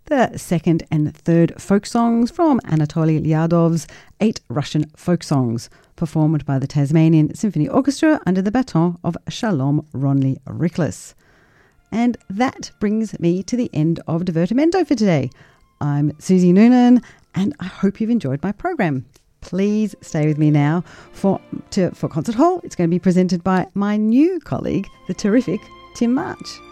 the second and third folk songs from Anatoly Lyadov's 8 Russian folk songs, performed by the Tasmanian Symphony Orchestra under the baton of Shalom Ronley Riklis. And that brings me to the end of Divertimento for today. I'm Susie Noonan, and I hope you've enjoyed my program. Please stay with me now for Concert Hall. It's going to be presented by my new colleague, the terrific Tim March.